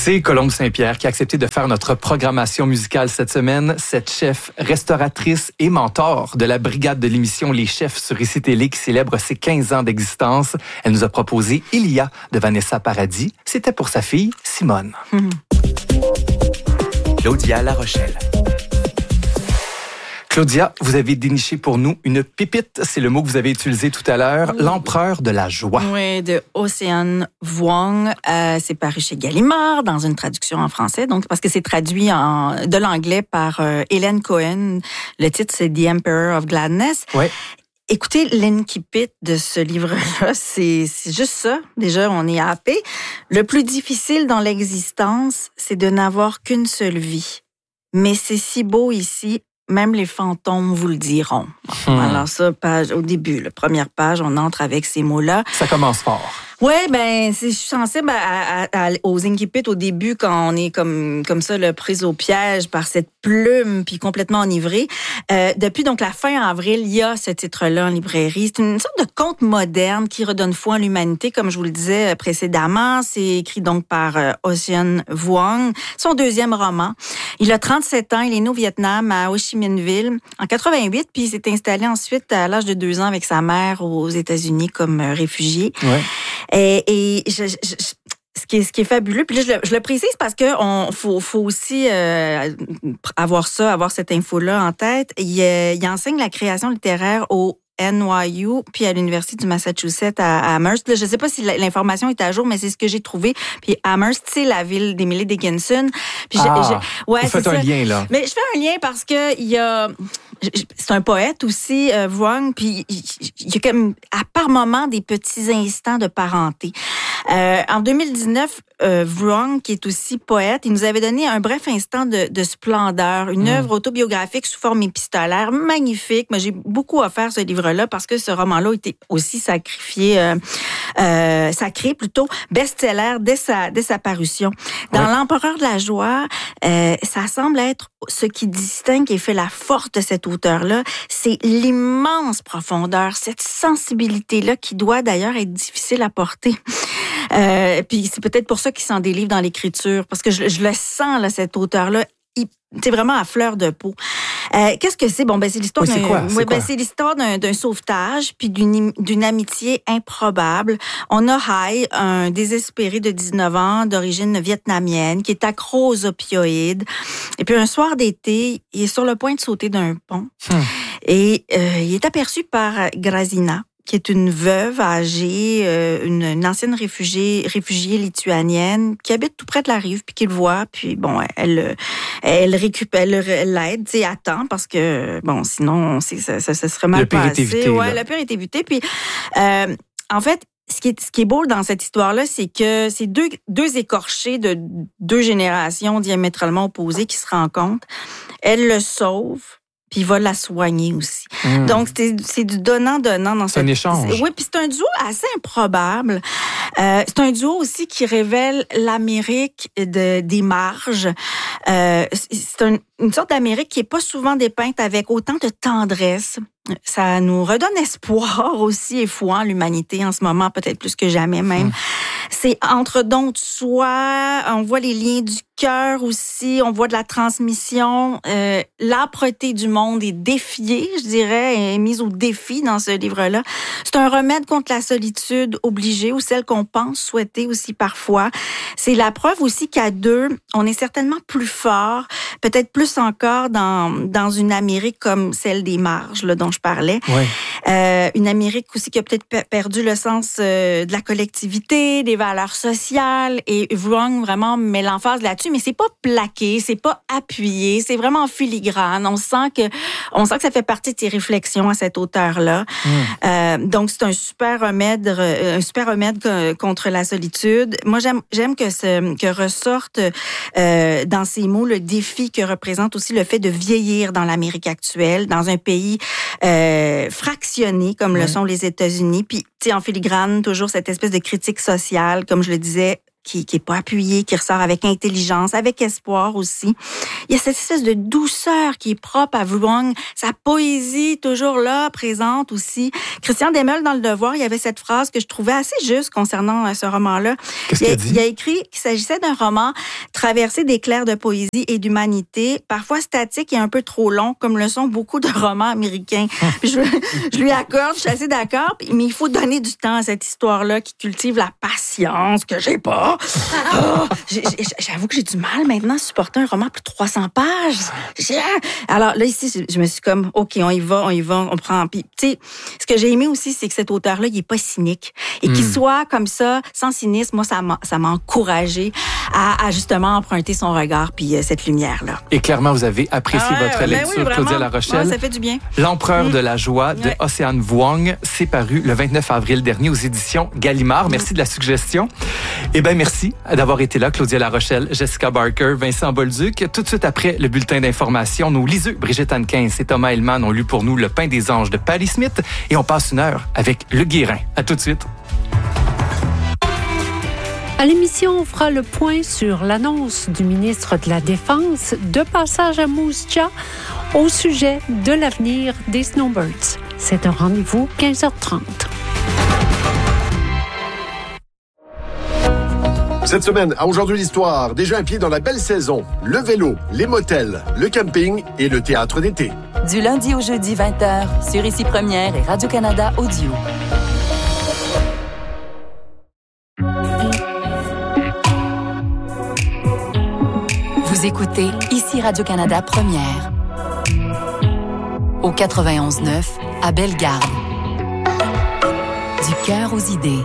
C'est Colombe Saint-Pierre qui a accepté de faire notre programmation musicale cette semaine. Cette chef, restauratrice et mentor de la brigade de l'émission Les Chefs sur ICI Télé qui célèbre ses 15 ans d'existence. Elle nous a proposé Ilia de Vanessa Paradis. C'était pour sa fille, Simone. Claudia La Rochelle. Claudia, vous avez déniché pour nous une pépite, c'est le mot que vous avez utilisé tout à l'heure, l'empereur de la joie. Oui, de Ocean Vuong. C'est paru chez Gallimard dans une traduction en français, donc parce que c'est traduit de l'anglais par Hélène Cohen. Le titre, c'est The Emperor of Gladness. Ouais. Écoutez, l'incipit de ce livre-là, c'est juste ça. Déjà, on est happé. Le plus difficile dans l'existence, c'est de n'avoir qu'une seule vie. Mais c'est si beau ici. Même les fantômes vous le diront. Alors ça, au début, la première page, on entre avec ces mots-là. Ça commence fort. Ouais, je suis sensible aux incipits au début quand on est comme ça, prise au piège par cette plume puis complètement enivré. Depuis donc la fin avril, il y a ce titre-là en librairie. C'est une sorte de conte moderne qui redonne foi en l'humanité, comme je vous le disais précédemment. C'est écrit donc par Ocean Vuong, son deuxième roman. Il a 37 ans, il est né au Vietnam, à Ho Chi Minh Ville, en 88, puis il s'est installé ensuite à l'âge de 2 ans avec sa mère aux États-Unis comme réfugié. Ouais. Et ce qui est fabuleux, puis là, je le précise parce que faut aussi avoir cette info-là en tête. Il enseigne la création littéraire au NYU, puis à l'Université du Massachusetts à Amherst. Là, je ne sais pas si l'information est à jour, mais c'est ce que j'ai trouvé. Puis Amherst, c'est la ville d'Emily Dickinson. Puis vous faites un lien, là. Mais je fais un lien parce que c'est un poète aussi, Vuong, puis il y a comme, par moments, des petits instants de parenté. En 2019, Vuong, qui est aussi poète, il nous avait donné un bref instant de splendeur, une œuvre autobiographique sous forme épistolaire magnifique. Moi, j'ai beaucoup offert ce livre-là parce que ce roman-là a été aussi sacré plutôt, best-seller dès sa parution. Dans L'Empereur de la joie, ça semble être ce qui distingue et fait la force de cet auteur-là, c'est l'immense profondeur, cette sensibilité-là qui doit d'ailleurs être difficile à porter. Puis c'est peut-être pour ça qu'il s'en délivre dans l'écriture, parce que je le sens, là, cet auteur-là, c'est vraiment à fleur de peau. Qu'est-ce que c'est? C'est l'histoire c'est l'histoire d'un sauvetage puis d'une amitié improbable. On a Hai, un désespéré de 19 ans d'origine vietnamienne qui est accro aux opioïdes. Et puis un soir d'été, il est sur le point de sauter d'un pont. Et il est aperçu par Grazina, qui est une veuve âgée, une ancienne réfugiée lituanienne qui habite tout près de la rive, puis qui le voit, puis elle l'aide, à temps, parce que sinon ça serait mal passé. Le pire est évité. Puis en fait, ce qui est beau dans cette histoire-là, c'est que c'est deux écorchés de 2 générations diamétralement opposées qui se rencontrent. Elle le sauve. Puis il va la soigner aussi. Donc, c'est du donnant-donnant dans c'est un échange. Oui, puis c'est un duo assez improbable. C'est un duo aussi qui révèle l'Amérique des marges. C'est une sorte d'Amérique qui est pas souvent dépeinte avec autant de tendresse. Ça nous redonne espoir aussi et foi en l'humanité en ce moment, peut-être plus que jamais même. C'est entre dons de soi, on voit les liens du cœur aussi, on voit de la transmission. L'âpreté du monde est défiée, je dirais, est mise au défi dans ce livre-là. C'est un remède contre la solitude obligée ou celle qu'on pense souhaiter aussi parfois. C'est la preuve aussi qu'à 2, on est certainement plus fort, peut-être plus encore dans une Amérique comme celle des marges, là, dont je parlais. Ouais. Une Amérique aussi qui a peut-être perdu le sens de la collectivité, des valeurs sociales, et Vuong vraiment met l'emphase là-dessus, mais c'est pas plaqué, c'est pas appuyé, c'est vraiment filigrane. On sent que ça fait partie de ses réflexions à cet auteur-là. Donc c'est un super remède contre la solitude. Moi j'aime que ressorte dans ces mots le défi que représente aussi le fait de vieillir dans l'Amérique actuelle, dans un pays fractionné comme le sont les États-Unis. Puis, tu sais, en filigrane, toujours cette espèce de critique sociale, comme je le disais, qui est pas appuyé, qui ressort avec intelligence, avec espoir aussi. Il y a cette espèce de douceur qui est propre à Wong, sa poésie toujours là, présente aussi. Christian Demel, dans Le Devoir, il y avait cette phrase que je trouvais assez juste concernant ce roman-là. Qu'est-ce qu'il a dit? Il a écrit qu'il s'agissait d'un roman traversé d'éclairs de poésie et d'humanité, parfois statique et un peu trop long, comme le sont beaucoup de romans américains. Puis je lui accorde, je suis assez d'accord, mais il faut donner du temps à cette histoire-là qui cultive la patience que j'ai pas. J'avoue que j'ai du mal maintenant à supporter un roman plus de 300 pages. Alors là, ici, je me suis comme, OK, on y va, on prend. Puis, tu sais, ce que j'ai aimé aussi, c'est que cet auteur-là, il est pas cynique. Et qu'il soit comme ça, sans cynisme, moi, ça m'a encouragé à justement emprunter son regard puis cette lumière-là. Et clairement, vous avez apprécié votre lecture, Claudia La Rochelle. Ouais, ça fait du bien. L'Empereur de la joie de Océane Vuong, c'est paru le 29 avril dernier aux éditions Gallimard. Merci de la suggestion. Eh bien, merci d'avoir été là, Claudia La Rochelle, Jessica Barker, Vincent Bolduc. Tout de suite après le bulletin d'information, nos liseux Brigitte Hannequin et Thomas Hellman ont lu pour nous Le Pain des anges de Patti Smith et on passe une heure avec Le Guérin. À tout de suite. À l'émission, on fera le point sur l'annonce du ministre de la Défense de passage à Moose Jaw au sujet de l'avenir des Snowbirds. C'est un rendez-vous 15h30. Cette semaine, à Aujourd'hui l'Histoire, déjà un pied dans la belle saison. Le vélo, les motels, le camping et le théâtre d'été. Du lundi au jeudi 20h, sur Ici Première et Radio-Canada Audio. Vous écoutez Ici Radio-Canada Première. Au 91.9, à Bellegarde. Du cœur aux idées.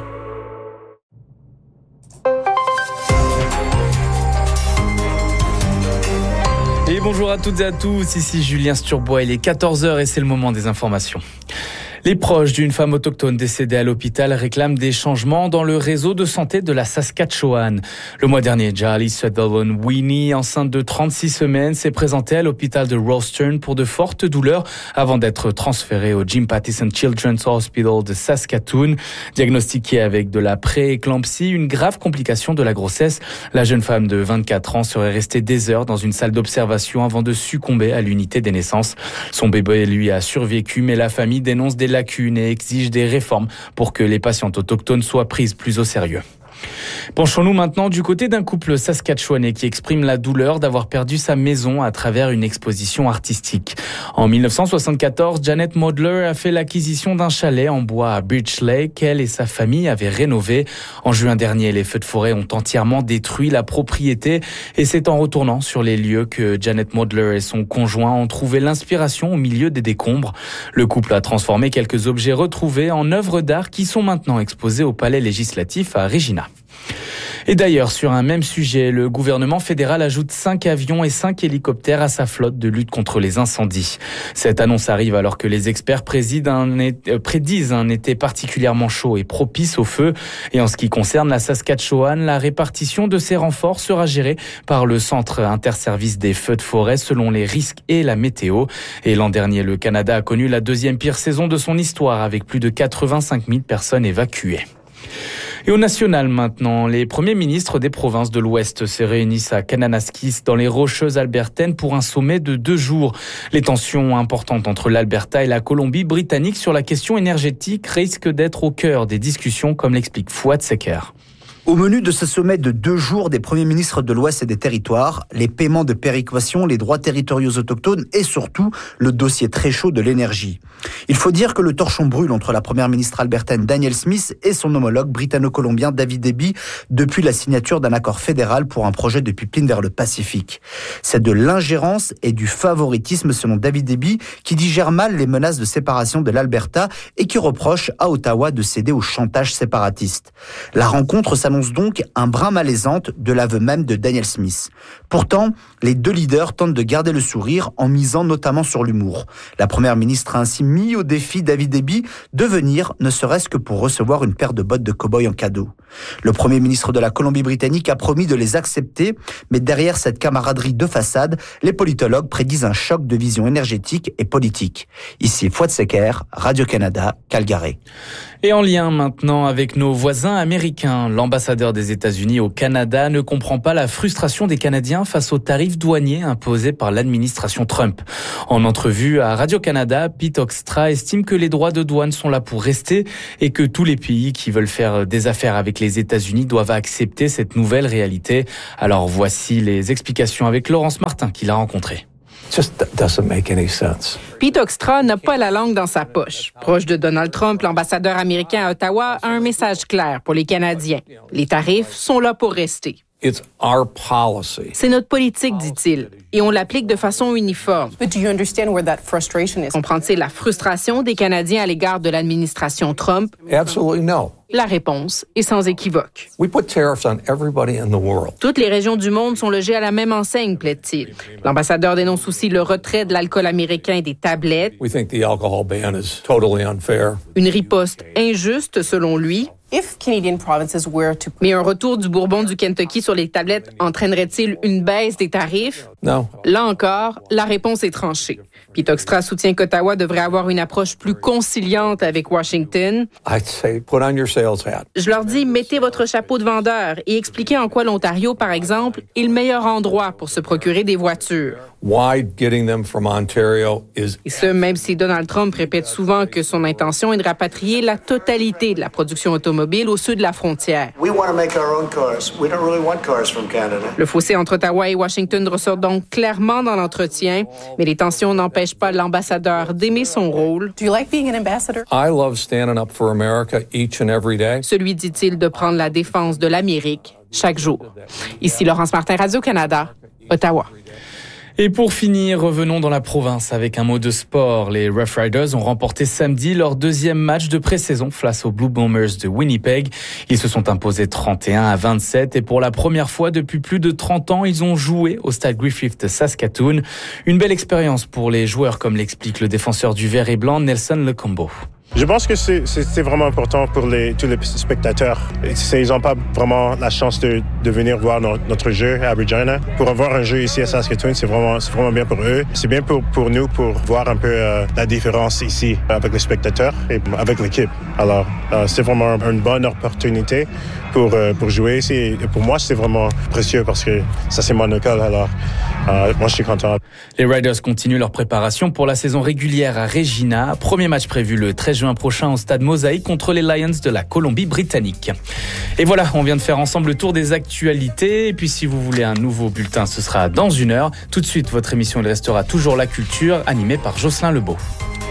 Et bonjour à toutes et à tous, ici Julien Sturbois, il est 14h et c'est le moment des informations. Les proches d'une femme autochtone décédée à l'hôpital réclament des changements dans le réseau de santé de la Saskatchewan. Le mois dernier, Jali Sutherland Winnie, enceinte de 36 semaines, s'est présentée à l'hôpital de Rosthern pour de fortes douleurs avant d'être transférée au Jim Pattison Children's Hospital de Saskatoon. Diagnostiquée avec de la pré-éclampsie, une grave complication de la grossesse, la jeune femme de 24 ans serait restée des heures dans une salle d'observation avant de succomber à l'unité des naissances. Son bébé, lui, a survécu, mais la famille dénonce des lacunes et exige des réformes pour que les patientes autochtones soient prises plus au sérieux. Penchons-nous maintenant du côté d'un couple saskatchewanais qui exprime la douleur d'avoir perdu sa maison à travers une exposition artistique. En 1974, Janet Modler a fait l'acquisition d'un chalet en bois à Birch Lake qu'elle et sa famille avaient rénové. En juin dernier, les feux de forêt ont entièrement détruit la propriété et c'est en retournant sur les lieux que Janet Modler et son conjoint ont trouvé l'inspiration au milieu des décombres. Le couple a transformé quelques objets retrouvés en œuvres d'art qui sont maintenant exposées au Palais législatif à Regina. Et d'ailleurs, sur un même sujet, le gouvernement fédéral ajoute 5 avions et 5 hélicoptères à sa flotte de lutte contre les incendies. Cette annonce arrive alors que les experts prédisent un été particulièrement chaud et propice au feu. Et en ce qui concerne la Saskatchewan, la répartition de ces renforts sera gérée par le Centre interservice des feux de forêt selon les risques et la météo. Et l'an dernier, le Canada a connu la deuxième pire saison de son histoire avec plus de 85 000 personnes évacuées. Et au national maintenant, les premiers ministres des provinces de l'Ouest se réunissent à Kananaskis dans les Rocheuses albertaines pour un sommet de 2 jours. Les tensions importantes entre l'Alberta et la Colombie-Britannique sur la question énergétique risquent d'être au cœur des discussions, comme l'explique Fouad Seker. Au menu de ce sommet de 2 jours des premiers ministres de l'Ouest et des territoires, les paiements de péréquation, les droits territoriaux autochtones et surtout le dossier très chaud de l'énergie. Il faut dire que le torchon brûle entre la première ministre albertaine Danielle Smith et son homologue britanno-colombien David Eby depuis la signature d'un accord fédéral pour un projet de pipeline vers le Pacifique. C'est de l'ingérence et du favoritisme selon David Eby qui digère mal les menaces de séparation de l'Alberta et qui reproche à Ottawa de céder au chantage séparatiste. La rencontre s'annonce donc un brin malaisante de l'aveu même de Danielle Smith. Pourtant, les deux leaders tentent de garder le sourire en misant notamment sur l'humour. La première ministre a ainsi mis au défi David Eby de venir, ne serait-ce que pour recevoir une paire de bottes de cow-boy en cadeau. Le premier ministre de la Colombie-Britannique a promis de les accepter, mais derrière cette camaraderie de façade, les politologues prédisent un choc de vision énergétique et politique. Ici Fouad Seker, Radio-Canada, Calgary. Et en lien maintenant avec nos voisins américains, l'ambassadeur l'ambassadeur des États-Unis au Canada ne comprend pas la frustration des Canadiens face aux tarifs douaniers imposés par l'administration Trump. En entrevue à Radio-Canada, Pete Hoekstra estime que les droits de douane sont là pour rester et que tous les pays qui veulent faire des affaires avec les États-Unis doivent accepter cette nouvelle réalité. Alors voici les explications avec Laurence Martin qui l'a rencontré. Pete Hoekstra n'a pas la langue dans sa poche. Proche de Donald Trump, l'ambassadeur américain à Ottawa a un message clair pour les Canadiens. Les tarifs sont là pour rester. C'est notre politique, dit-il, et on l'applique de façon uniforme. Comprend-il la frustration des Canadiens à l'égard de l'administration Trump? La réponse est sans équivoque. Toutes les régions du monde sont logées à la même enseigne, plaide-t-il. L'ambassadeur dénonce aussi le retrait de l'alcool américain et des tablettes. Une riposte injuste, selon lui. Mais un retour du bourbon du Kentucky sur les tablettes entraînerait-il une baisse des tarifs? Non. Là encore, la réponse est tranchée. Pete Hoekstra soutient qu'Ottawa devrait avoir une approche plus conciliante avec Washington. Je leur dis, mettez votre chapeau de vendeur et expliquez en quoi l'Ontario, par exemple, est le meilleur endroit pour se procurer des voitures. Et ce, même si Donald Trump répète souvent que son intention est de rapatrier la totalité de la production automobile au sud de la frontière. Le fossé entre Ottawa et Washington ressort donc clairement dans l'entretien, mais les tensions n'empêchent pas l'ambassadeur d'aimer son rôle. Celui, dit-il, de prendre la défense de l'Amérique chaque jour. Ici Laurence Martin, Radio-Canada, Ottawa. Et pour finir, revenons dans la province avec un mot de sport. Les Rough Riders ont remporté samedi leur deuxième match de pré-saison face aux Blue Bombers de Winnipeg. Ils se sont imposés 31-27 et pour la première fois depuis plus de 30 ans, ils ont joué au Stade Griffith de Saskatoon. Une belle expérience pour les joueurs, comme l'explique le défenseur du vert et blanc, Nelson Lecombo. Je pense que c'est vraiment important pour tous les spectateurs. Ils n'ont pas vraiment la chance de venir voir notre jeu à Regina. Pour avoir un jeu ici à Saskatoon, c'est vraiment bien pour eux. C'est bien pour nous pour voir un peu la différence ici avec les spectateurs et avec l'équipe. Alors, c'est vraiment une bonne opportunité pour jouer ici. Et pour moi, c'est vraiment précieux parce que ça, c'est mon école. Alors, moi, je suis content. Les Riders continuent leur préparation pour la saison régulière à Regina. Premier match prévu le 13 juin prochain au stade Mosaïque contre les Lions de la Colombie-Britannique. Et voilà, on vient de faire ensemble le tour des actualités. Et puis si vous voulez un nouveau bulletin, ce sera dans 1 heure. Tout de suite, votre émission, il restera toujours la culture, animée par Jocelyn Lebeau.